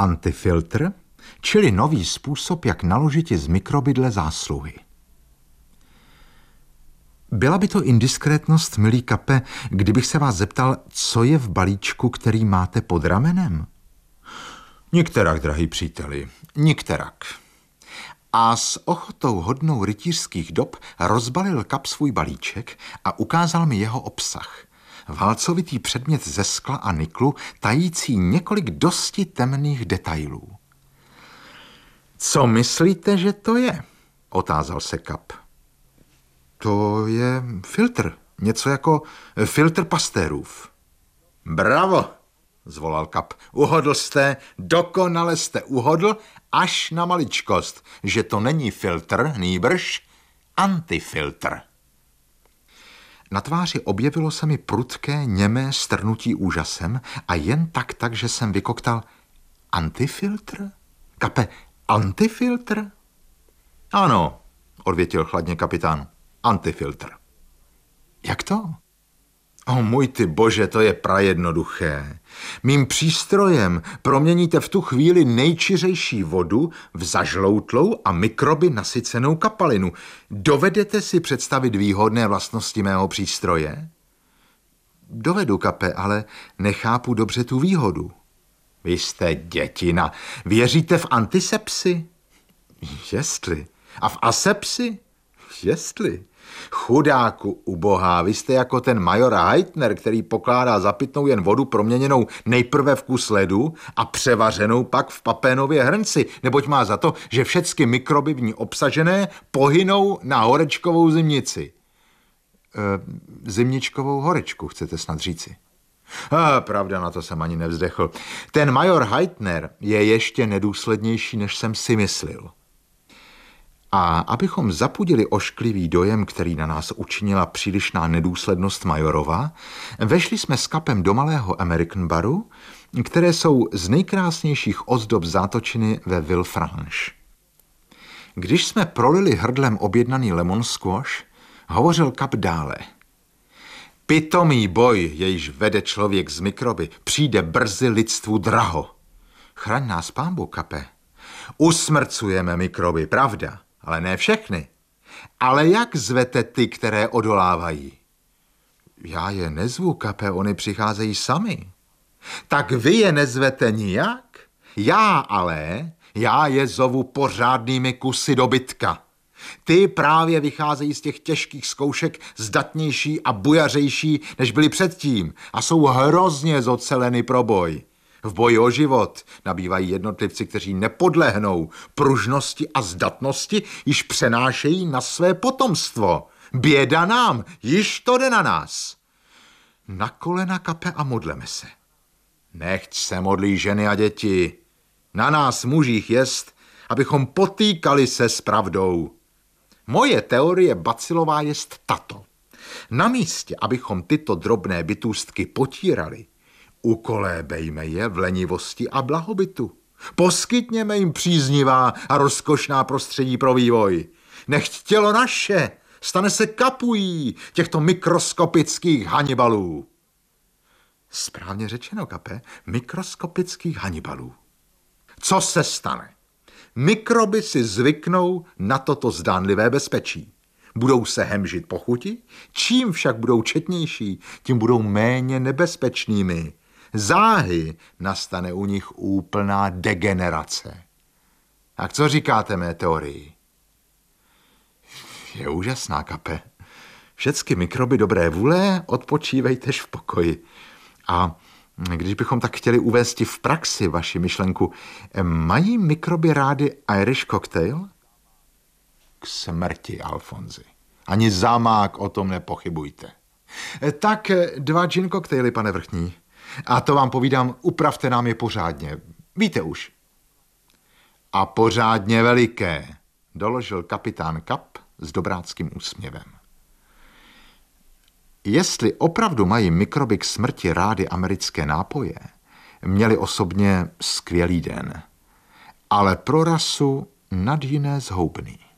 Antifiltr, čili nový způsob, jak naložiti z mikroby dle zásluhy. Byla by to indiskrétnost, milý Kape, kdybych se vás zeptal, co je v balíčku, který máte pod ramenem? Nikterak, drahý příteli, nikterak. A s ochotou hodnou rytířských dob rozbalil Kap svůj balíček a ukázal mi jeho obsah. Válcovitý předmět ze skla a niklu, tající několik dosti temných detailů. Co myslíte, že to je? Otázal se Kap. To je filtr, něco jako filtr Pasteurův. Bravo, zvolal Kap. Uhodl jste, dokonale jste uhodl, až na maličkost, že to není filtr, nýbrž antifiltr. Na tváři objevilo se mi prudké, němé strnutí úžasem a jen tak, že jsem vykoktal antifiltr? Kape, antifiltr? Ano, odvětil chladně kapitán, antifiltr. Jak to? O můj ty bože, to je prajednoduché. Mým přístrojem proměníte v tu chvíli nejčiřejší vodu v zažloutlou a mikroby nasycenou kapalinu. Dovedete si představit výhodné vlastnosti mého přístroje? Dovedu, Kape, ale nechápu dobře tu výhodu. Vy jste dětina. Věříte v antisepsi? Jestli. A v asepsi? Jestli. Chudáku ubohá, vy jste jako ten major Heitner, který pokládá za pitnou jen vodu proměněnou nejprve v kus ledu a převařenou pak v papénově hrnci, neboť má za to, že všechny mikroby v ní obsažené pohynou na horečkovou zimnici. Zimničkovou horečku, chcete snad říci? Pravda, na to jsem ani nevzdechl. Ten major Heitner je ještě nedůslednější, než jsem si myslel. A abychom zapudili ošklivý dojem, který na nás učinila přílišná nedůslednost majorova, vešli jsme s Kapem do malého American baru, které jsou z nejkrásnějších ozdob zátočiny ve Villefranche. Když jsme prolili hrdlem objednaný lemon squash, hovořil Kap dále. Pitomý boj, jejž vede člověk z mikroby, přijde brzy lidstvu draho. Chraň nás, pánbu, Kape. Usmrcujeme mikroby, pravda, ale ne všechny. Ale jak zvete ty, které odolávají? Já je nezvu, Kape, oni přicházejí sami. Tak vy je nezvete nijak? Já je zovu pořádnými kusy dobytka. Ty právě vycházejí z těch těžkých zkoušek zdatnější a bujařejší, než byli předtím a jsou hrozně zoceleny pro boj. V boji o život nabývají jednotlivci, kteří nepodlehnou pružnosti a zdatnosti, již přenášejí na své potomstvo. Běda nám, již to jde na nás. Na kolena, Kape, a modleme se. Nechť se modlí ženy a děti. Na nás mužích jest, abychom potýkali se s pravdou. Moje teorie bacilová jest tato. Na místě, abychom tyto drobné bytůstky potírali, ukolébejme je v lenivosti a blahobytu. Poskytněme jim příznivá a rozkošná prostředí pro vývoj. Nechť tělo naše stane se kapují těchto mikroskopických Hannibalů. Správně řečeno, Kape, mikroskopických Hannibalů. Co se stane? Mikroby si zvyknou na toto zdánlivé bezpečí. Budou se hemžit po chuti, čím však budou četnější, tím budou méně nebezpečnými. Záhy nastane u nich úplná degenerace. A co říkáte mé teorii? Je úžasná, Kape. Všecky mikroby dobré vůle odpočívejtež v pokoji. A když bychom tak chtěli uvést v praxi vaši myšlenku, mají mikroby rády Irish cocktail? K smrti, Alfonzi. Ani zamák o tom nepochybujte. Tak 2 gin koktejly, pane vrchní. A to vám povídám, upravte nám je pořádně. Víte už. A pořádně veliké, doložil kapitán Kap s dobráckým úsměvem. Jestli opravdu mají mikroby k smrti rády americké nápoje, měli osobně skvělý den. Ale pro rasu nad jiné zhoubný.